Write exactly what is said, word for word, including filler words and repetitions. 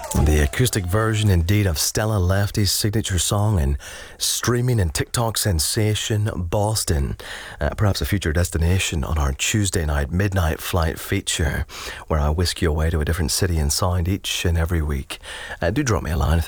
The acoustic version, indeed, of Stella Lefty's signature song and streaming and TikTok sensation, Boston. Uh, perhaps a future destination on our Tuesday night midnight flight feature, where I whisk you away to a different city and sound each and every week. Uh, do drop me a line if